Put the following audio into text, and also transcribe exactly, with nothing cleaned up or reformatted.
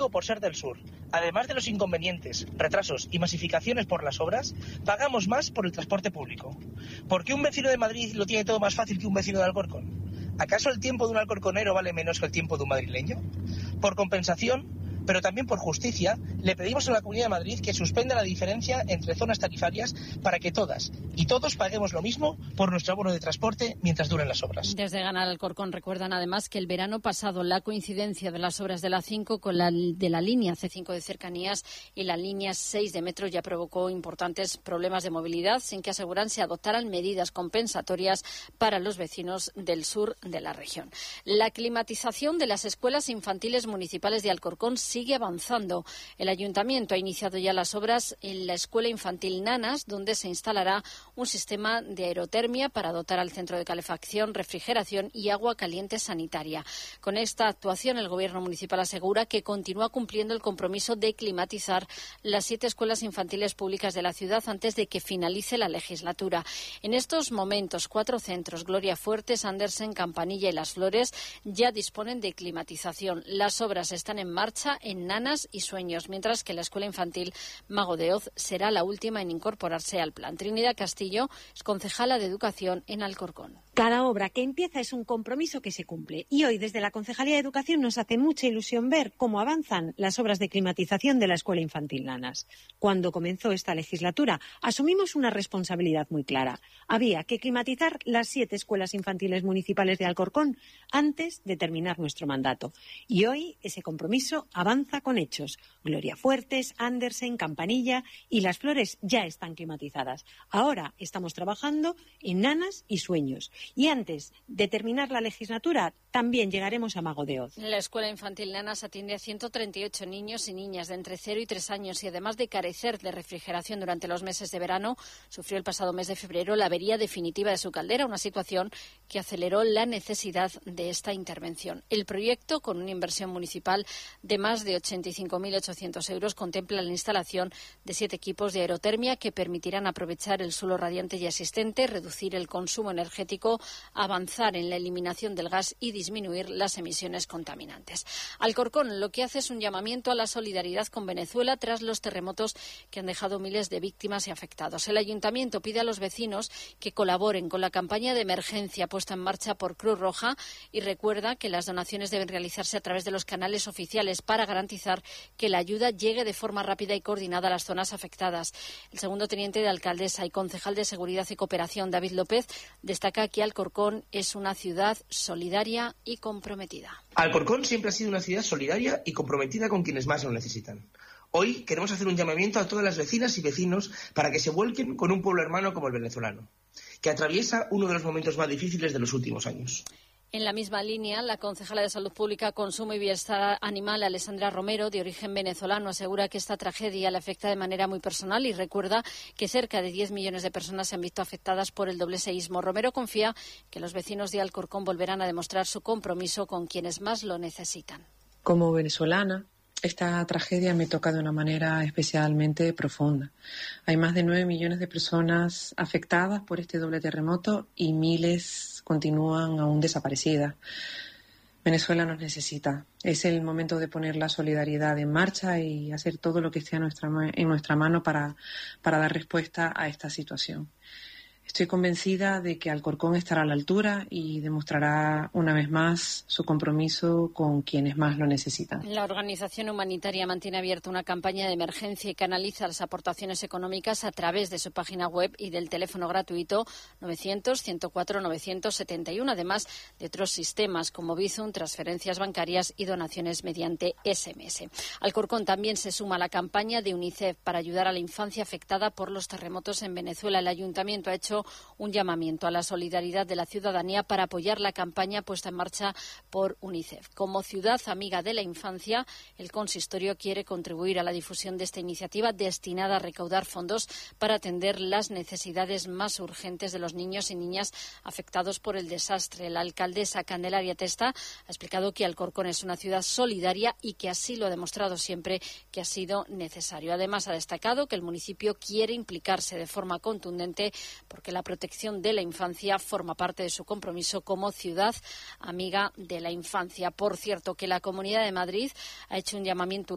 público por ser del sur. Además de los inconvenientes, retrasos y masificaciones por las obras, pagamos más por el transporte público. ¿Por qué un vecino de Madrid lo tiene todo más fácil que un vecino de Alcorcón? ¿Acaso el tiempo de un alcorconero vale menos que el tiempo de un madrileño? Por compensación, pero también por justicia, le pedimos a la Comunidad de Madrid que suspenda la diferencia entre zonas tarifarias para que todas y todos paguemos lo mismo por nuestro abono de transporte mientras duren las obras. Desde Ganal Alcorcón recuerdan además que el verano pasado la coincidencia de las obras de la cinco con la de la línea C cinco de cercanías y la línea seis de metro ya provocó importantes problemas de movilidad, sin que aseguran se adoptaran medidas compensatorias para los vecinos del sur de la región. La climatización de las escuelas infantiles municipales de Alcorcón sigue avanzando. El ayuntamiento ha iniciado ya las obras en la escuela infantil Nanas, donde se instalará un sistema de aerotermia para dotar al centro de calefacción, refrigeración y agua caliente sanitaria. Con esta actuación, el Gobierno municipal asegura que continúa cumpliendo el compromiso de climatizar las siete escuelas infantiles públicas de la ciudad antes de que finalice la legislatura. En estos momentos, cuatro centros, Gloria Fuertes, Andersen, Campanilla y Las Flores, ya disponen de climatización. Las obras están en marcha en Nanas y Sueños, mientras que la escuela infantil Mago de Oz será la última en incorporarse al plan. Trinidad Castillo es concejala de Educación en Alcorcón. Cada obra que empieza es un compromiso que se cumple y hoy desde la Concejalía de Educación nos hace mucha ilusión ver cómo avanzan las obras de climatización de la Escuela Infantil Nanas. Cuando comenzó esta legislatura asumimos una responsabilidad muy clara. Había que climatizar las siete escuelas infantiles municipales de Alcorcón antes de terminar nuestro mandato. Y hoy ese compromiso avanza con hechos. Gloria Fuertes, Andersen, Campanilla y Las Flores ya están climatizadas. Ahora estamos trabajando en Nanas y Sueños. Y antes de terminar la legislatura, también llegaremos a Mago de Oz. La Escuela Infantil Nanas atiende a ciento treinta y ocho niños y niñas de entre cero y tres años y además de carecer de refrigeración durante los meses de verano, sufrió el pasado mes de febrero la avería definitiva de su caldera, una situación que aceleró la necesidad de esta intervención. El proyecto, con una inversión municipal de más de ochenta y cinco mil ochocientos euros, contempla la instalación de siete equipos de aerotermia que permitirán aprovechar el suelo radiante ya existente, reducir el consumo energético, avanzar en la eliminación del gas y disminuir las emisiones contaminantes. Alcorcón lo que hace es un llamamiento a la solidaridad con Venezuela tras los terremotos que han dejado miles de víctimas y afectados. El ayuntamiento pide a los vecinos que colaboren con la campaña de emergencia puesta en marcha por Cruz Roja y recuerda que las donaciones deben realizarse a través de los canales oficiales para garantizar que la ayuda llegue de forma rápida y coordinada a las zonas afectadas. El segundo teniente de alcaldesa y concejal de Seguridad y Cooperación, David López, destaca que Alcorcón es una ciudad solidaria y comprometida. Alcorcón siempre ha sido una ciudad solidaria y comprometida con quienes más lo necesitan. Hoy queremos hacer un llamamiento a todas las vecinas y vecinos para que se vuelquen con un pueblo hermano como el venezolano, que atraviesa uno de los momentos más difíciles de los últimos años. En la misma línea, la concejala de Salud Pública, Consumo y Bienestar Animal, Alessandra Romero, de origen venezolano, asegura que esta tragedia le afecta de manera muy personal y recuerda que cerca de diez millones de personas se han visto afectadas por el doble seísmo. Romero confía que los vecinos de Alcorcón volverán a demostrar su compromiso con quienes más lo necesitan. Como venezolana, esta tragedia me toca de una manera especialmente profunda. Hay más de nueve millones de personas afectadas por este doble terremoto y miles continúan aún desaparecidas. Venezuela nos necesita. Es el momento de poner la solidaridad en marcha y hacer todo lo que esté a nuestra, en nuestra mano para, para dar respuesta a esta situación. Estoy convencida de que Alcorcón estará a la altura y demostrará una vez más su compromiso con quienes más lo necesitan. La organización humanitaria mantiene abierta una campaña de emergencia y canaliza las aportaciones económicas a través de su página web y del teléfono gratuito novecientos, ciento cuatro, novecientos setenta y uno, además de otros sistemas como Bizum, transferencias bancarias y donaciones mediante ese eme ese. Alcorcón también se suma a la campaña de UNICEF para ayudar a la infancia afectada por los terremotos en Venezuela. El ayuntamiento ha hecho un llamamiento a la solidaridad de la ciudadanía para apoyar la campaña puesta en marcha por UNICEF. Como ciudad amiga de la infancia, el consistorio quiere contribuir a la difusión de esta iniciativa destinada a recaudar fondos para atender las necesidades más urgentes de los niños y niñas afectados por el desastre. La alcaldesa Candelaria Testa ha explicado que Alcorcón es una ciudad solidaria y que así lo ha demostrado siempre que ha sido necesario. Además, ha destacado que el municipio quiere implicarse de forma contundente porque que la protección de la infancia forma parte de su compromiso como ciudad amiga de la infancia. Por cierto, que la Comunidad de Madrid ha hecho un llamamiento